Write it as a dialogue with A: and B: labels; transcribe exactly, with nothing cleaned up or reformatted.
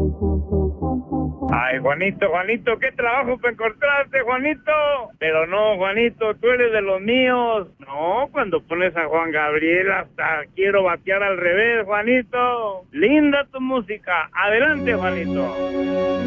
A: Ay, Juanito, Juanito, qué trabajo para encontrarte, Juanito. Pero no, Juanito, tú eres de los míos. No, cuando pones a Juan Gabriel hasta quiero batear al revés, Juanito. Linda tu música. Adelante, Juanito.